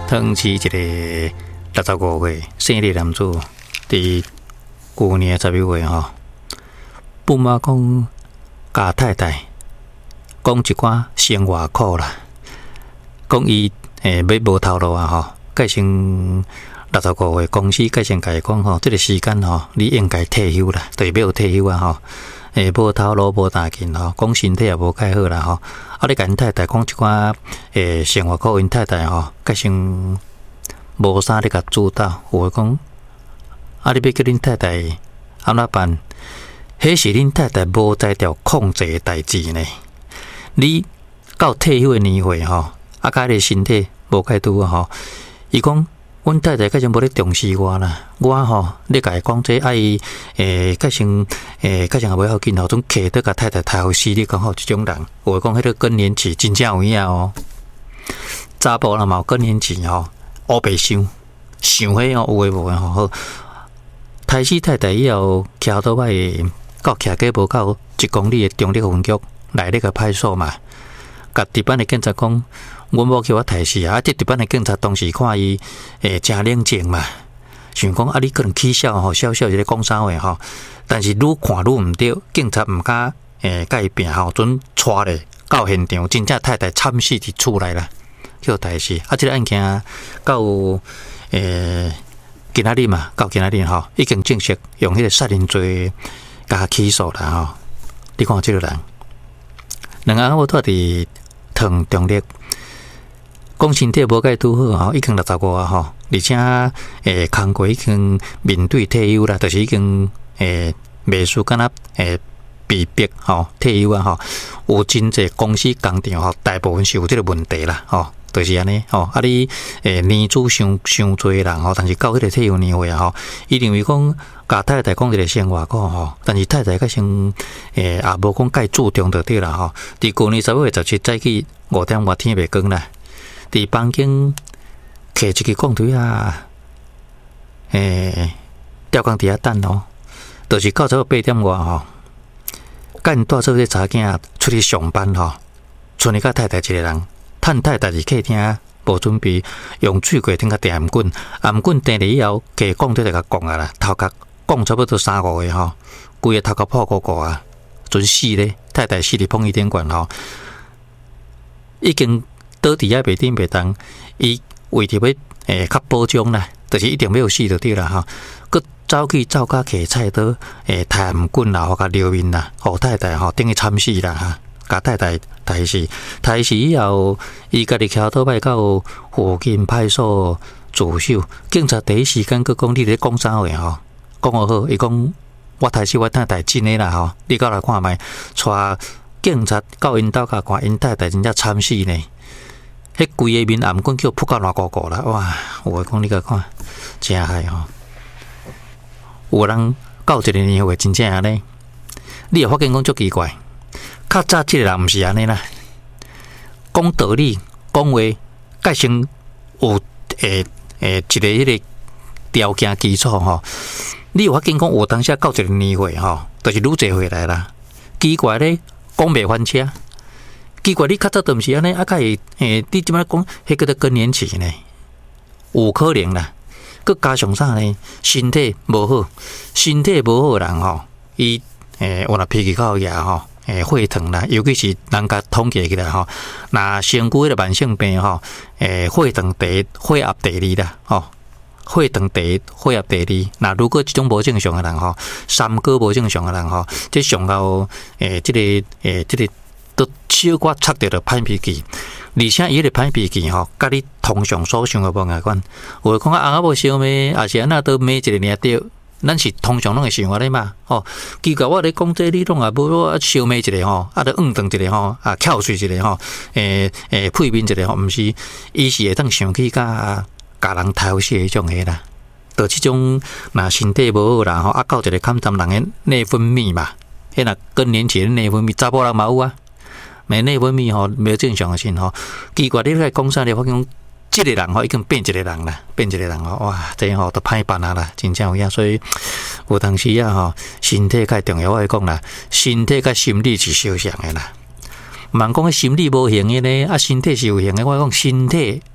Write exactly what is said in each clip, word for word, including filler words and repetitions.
汤市一个六十五岁生日男子，伫旧年十一月吼，不妈讲甲太太讲一寡生活苦啦，讲伊诶要无头路啊吼，改成六十五岁公司改成甲伊讲吼，即、這个时间吼，你应该退休啦，就是要退休啊吼。诶，无头路无大劲吼，讲身体也无介好啦吼。啊，你甲因太太讲一寡诶生活苦，因太太吼，改成无啥咧甲主导。有诶讲，啊，你要叫恁太太安怎办？迄是恁太太无在条控制诶代志呢。你到退休诶年岁吼，啊，甲你身体无介拄啊吼。伊讲。阮太太改成无咧重视我啦，我吼咧甲伊讲这爱诶，改成诶，改成也袂要紧吼，总客得甲太太太好势力讲吼，即种人，有讲迄个更年期真正有影哦。查甫人嘛有更年期吼，乌白想想迄哦，有诶无诶吼好。太死太太以后徛倒摆到徛过无到一公里诶中立分局来咧个派出所嘛，甲值班诶警察讲。阮某叫我抬死啊！啊，这值班的警察当时看伊诶真冷静嘛，想讲啊，你可能起笑吼，笑笑一个讲啥话吼。但是愈看愈毋对，警察毋敢诶甲伊拼吼，准带咧到现场，真正太太惨死伫厝内啦，叫抬死。啊，这个案件到诶今仔日嘛，到今仔日吼，已经正式用迄个杀人罪甲起诉啦吼。你看这个人，两个我住伫唐中立。讲身体无介拄好吼，已经六十五啊吼，而且诶，工过已经面对退休啦，就是已经诶，袂输敢若诶被逼吼退休啊吼，有真济公司工厂吼，大部分是有即个问题啦吼，就是安尼吼。啊，你诶年资伤伤侪人吼，但是到迄个退休年岁啊吼，伊认为讲甲太太讲一个生活讲吼，但是太太个先诶也无讲介注重着对啦吼。伫旧年十一月十七早起五点外天袂光啦。伫房间摕一支钢槌啊，诶，吊工伫遐等咯，就是到早八点外吼，甲因带做这查囝出去上班吼，剩伊甲太太一个人，趁太太伫客厅无准备，用水过顶甲电暗棍，暗棍电了以后，加钢槌就甲讲啊啦，头壳讲差不多三五个吼，规个头壳破鼓鼓啊，准死咧，太太死伫碰伊顶管吼，已经。倒伫遐袂顶袂动，伊为着要诶较保障啦，就是一定要有死就对啦吼。佮走去走甲摕菜刀诶，抬毋滚啦，或甲撩面啦，互太太吼等于惨死啦哈，甲太太抬死，抬死以后，伊家己徛倒摆到附近派出所自首。警察第一时间佮讲你咧讲啥话吼？讲好好，伊讲我抬死我太太真诶啦吼，你过来看觅，带警察到因兜甲看，因太太真正惨死呢。迄规个面暗棍叫扑到烂糊糊啦！哇，有诶讲你甲看，真害吼！有人到一个年岁真正安尼，你会发现讲足奇怪。较早即个人毋是安尼啦，讲道理，讲话，改成有诶诶一个迄个条件基础吼。你有发现讲有当时到一个年岁吼，就是愈侪回来啦。奇怪咧，讲袂翻车。奇怪，你较早都毋是安尼，啊，会诶，你即摆讲迄个叫做更年期呢？有可能啦，佮加上啥呢？身体无好，身体无好人吼，伊诶，我若脾气较野吼，诶，血糖啦，尤其是人家统计起来吼，若身躯迄个慢性病吼，诶，血糖第一，血压第二啦，吼，血糖第一，血压第二。那如果即种无正常诶人吼，三高无正常诶人吼，即上到诶，即个诶，即个。都小可测到着歹脾气，而且伊个歹脾气吼，甲你通常所想诶无相关。有诶讲啊，翁仔某烧骂，也是安那都骂一个尔对，咱是通常拢会想安尼嘛。吼，奇怪，我咧讲这你拢也无我烧骂一个吼，啊，着硬当一个吼，啊，翘喙一个吼，诶诶，配面一个吼，毋是，伊是会当想起甲甲人偷袭迄种诶啦。着即种若身体无好啦吼，啊，到一个坎站人诶内分泌嘛，迄若更年期内分泌，查甫人嘛有啊。内内分泌吼没有正常性吼，奇怪你来讲啥？你发现这个人吼已经变一个人啦，变一个人吼，哇，这吼都歹办啊啦，真正有影。所以有当时啊吼，身体较重要。我会讲啦，身体甲心理是相像的啦。毋通讲心理无行的呢，啊，身体是有行的。我讲身体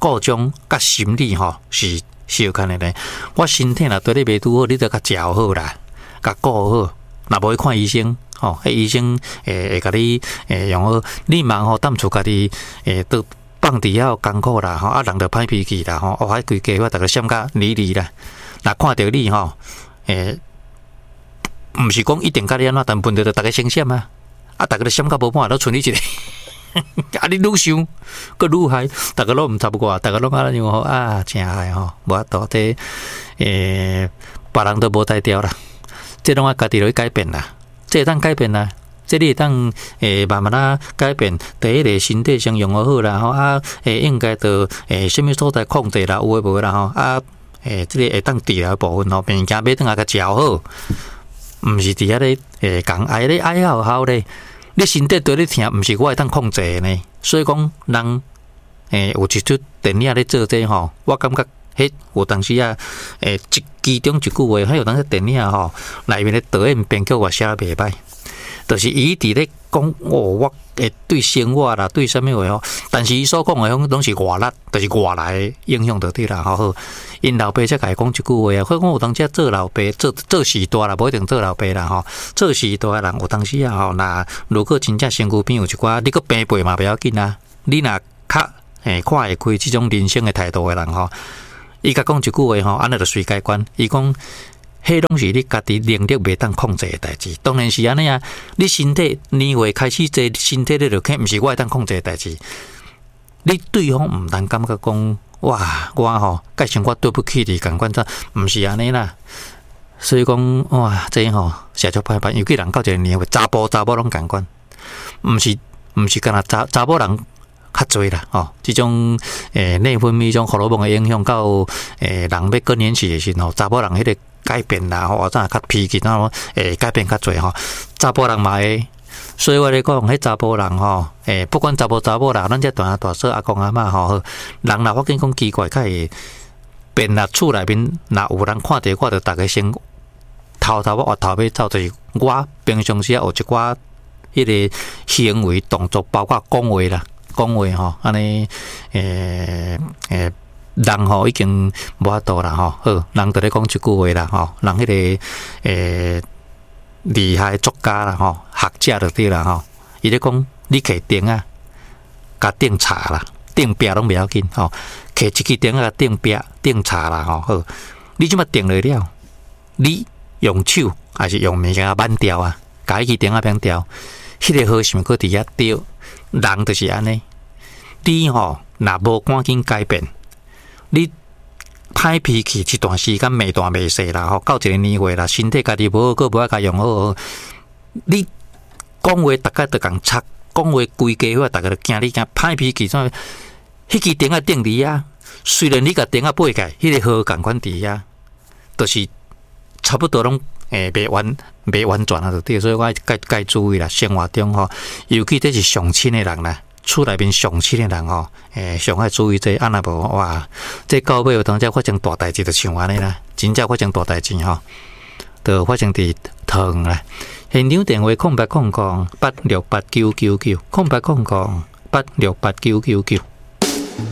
各种甲心理吼是相干的咧。我身体若对你袂拄好，你着甲食好啦，甲顾好。若无去看医生，吼，迄医生诶会甲你诶用好，你忙吼踮厝家己诶都放伫遐艰苦啦，吼啊人着歹脾气啦，吼哦迄规家伙逐个闪甲离离啦。若看着你吼诶，毋是讲一定甲你安怎，但问题着逐个先闪啊，啊逐个都闪甲无半，都剩你一个。啊！你愈想，佮愈害，大家拢毋插不过，大家拢安尼样吼啊，真害吼，无法度这诶，别人都无代调啦。这拢爱家己落去改变啦，这会当改变啦，这你会当诶慢慢啊改变。第一个身体上用好啦，吼啊，诶应该着诶什么所在控制啦，有诶无啦吼啊，诶这个会当治疗部分吼，物件买转来甲调好，毋是伫遐咧诶讲爱咧爱好好咧。你身体对你疼，毋是我会当控制的呢。所以讲，人诶有一出电影咧做这吼，我感觉迄有当时啊，诶一其中一句话，迄有当时电影吼内面咧导演编剧我写得袂歹，就是伊伫咧讲哦，我诶对生活啦，对啥物话吼，但是伊所讲诶拢拢是外力，就是外来的影响到对啦，吼。因老爸才甲伊讲一句话啊，我讲有当时做老爸做做时代啦，无一定做老爸啦吼。做时代人有当时啊吼，那如果真正身躯边有一寡，你个平辈嘛不要紧啊。你若较诶看会开即种人生诶态度诶人吼，伊甲讲一句话吼，安尼就随改观。伊讲，迄拢是你家己能力袂当控制诶代志。当然是安尼啊，你身体年岁开始这身体咧就起，毋是我会当控制诶代志。你对方毋通感觉讲。哇！我吼，改成我对不起你，感官怎？毋是安尼啦。所以讲，哇，这吼写作歹办，尤其人到一个年岁，查甫查某拢感官，毋是毋是干那查查某人较侪啦。吼，这种诶内分泌种荷尔蒙的影响到诶人要更年期的时候，查某人迄个改变啦，吼，怎较脾气，然后诶改变较侪吼，查甫人嘛会。所以我咧讲，迄查甫人吼，诶，不管查甫查某啦，咱这大阿大嫂、阿公阿嬷吼，人若发觉讲奇怪，较会变啦。厝内面若有人看着，我着逐个先偷偷我头尾走，就是我平常时有一寡迄个行为动作，包括讲话啦，讲话吼，安尼诶诶，人吼已经无法度啦吼，好，人着咧讲一句话啦吼，人迄个诶。厉害作家啦吼，学者就对啦吼。伊咧讲，你摕钉啊，甲钉插啦，钉壁拢袂要紧吼。摕一支钉啊，甲钉壁、钉插啦吼。好，你即马钉落了，你用手还是用物件扳掉啊？甲迄支钉啊扳掉，迄个好想搁伫遐对，人就是安尼。你吼若无赶紧改变，你。歹脾气一段时间未大未细啦，吼，到一个年岁啦，身体家己无好，个无爱家用好。你讲话大家都共插，讲话规家伙，大家都惊你惊歹脾气，怎？迄支钉啊钉伫啊，虽然你甲钉啊背起，迄个好共款伫啊，就是差不多拢诶袂完袂完全啊，就对。所以我该该注意啦，生活中吼，尤其这是上亲的人啦。厝内面上亲的人吼，诶，上爱注意这，安那无哇，这到尾有当时发生大代志，就像安尼啦，真正发生大代志吼，就发生伫桃园啦。现场电话空八空空八六八九九九，空八空空八六八九九九。